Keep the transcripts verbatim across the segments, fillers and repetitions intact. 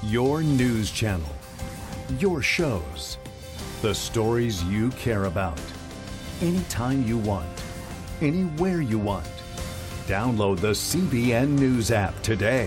Your news channel. Your shows. The stories you care about. Anytime you want. Anywhere you want. Download the C B N News app today.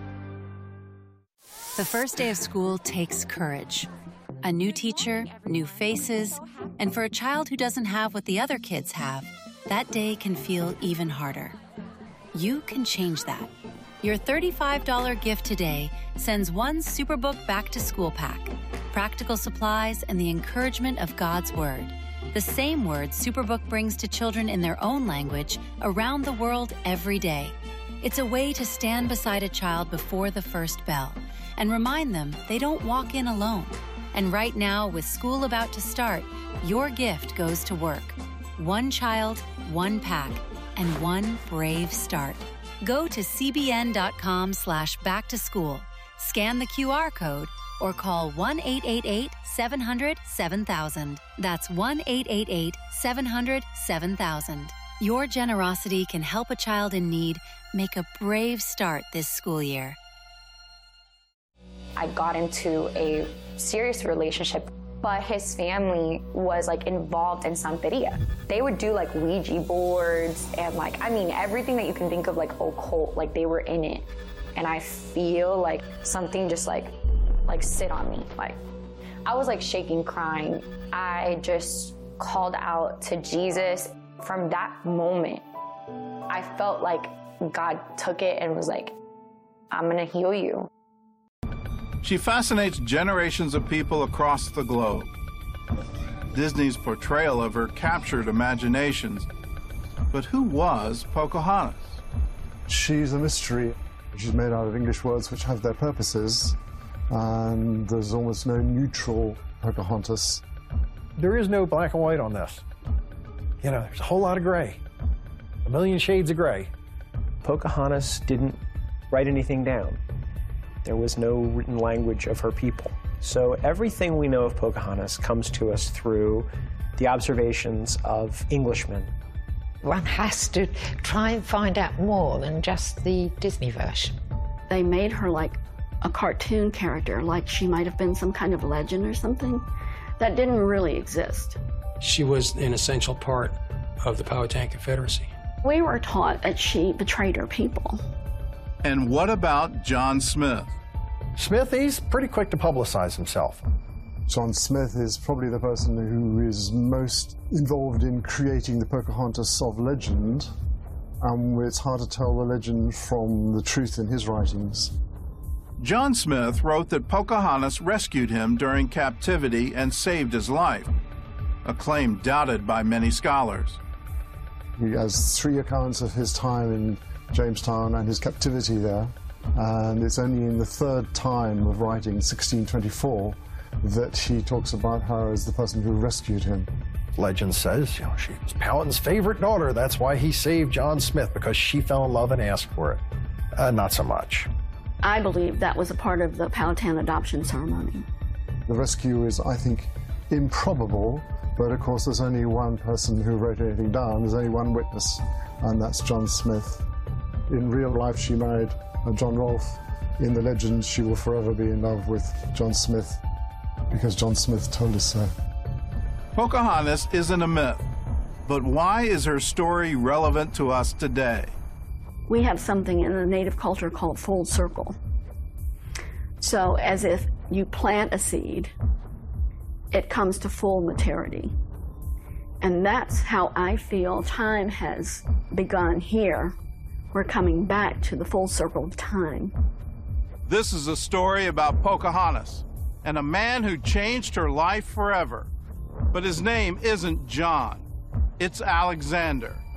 The first day of school takes courage. A new teacher, new faces, and for a child who doesn't have what the other kids have, that day can feel even harder. You can change that. Your thirty-five dollars gift today sends one Superbook back to school pack, practical supplies, and the encouragement of God's Word. The same word Superbook brings to children in their own language around the world every day. It's a way to stand beside a child before the first bell and remind them they don't walk in alone. And right now, with school about to start, your gift goes to work. One child, one pack, and one brave start. Go to cbn.com slash back to school, scan the Q R code, or call one eight eight eight, seven hundred, seven thousand. That's one eight eight eight, seven hundred, seven thousand. Your generosity can help a child in need make a brave start this school year. I got into a serious relationship, but his family was like involved in Santeria. They would do like Ouija boards and like, I mean, everything that you can think of like occult, like they were in it. And I feel like something just like, like sit on me. Like I was like shaking, crying. I just called out to Jesus. From that moment, I felt like God took it and was like, I'm gonna heal you. She fascinates generations of people across the globe. Disney's portrayal of her captured imaginations. But who was Pocahontas? She's a mystery. She's made out of English words which have their purposes, and there's almost no neutral Pocahontas. There is no black and white on this. You know, there's a whole lot of gray, a million shades of gray. Pocahontas didn't write anything down. There was no written language of her people. So everything we know of Pocahontas comes to us through the observations of Englishmen. One has to try and find out more than just the Disney version. They made her like a cartoon character, like she might have been some kind of legend or something that didn't really exist. She was an essential part of the Powhatan Confederacy. We were taught that she betrayed her people. And what about John Smith? Smith, he's pretty quick to publicize himself. John Smith is probably the person who is most involved in creating the Pocahontas of legend, and it's hard to tell the legend from the truth in his writings. John Smith wrote that Pocahontas rescued him during captivity and saved his life, a claim doubted by many scholars. He has three accounts of his time in Jamestown and his captivity there, and it's only in the third time of writing, sixteen twenty-four, that he talks about her as the person who rescued him. Legend says, you know, she was Powhatan's favorite daughter. That's why he saved John Smith, because she fell in love and asked for it. Uh, not so much. I believe that was a part of the Powhatan adoption ceremony. The rescue is, I think, improbable, but of course there's only one person who wrote anything down. There's only one witness, and that's John Smith. In real life, she married John Rolfe. In the legend, she will forever be in love with John Smith, because John Smith told us so. Pocahontas isn't a myth, but why is her story relevant to us today? We have something in the Native culture called full circle. So as if you plant a seed, it comes to full maturity. And that's how I feel time has begun here. We're coming back to the full circle of time. This is a story about Pocahontas and a man who changed her life forever. But his name isn't John, it's Alexander.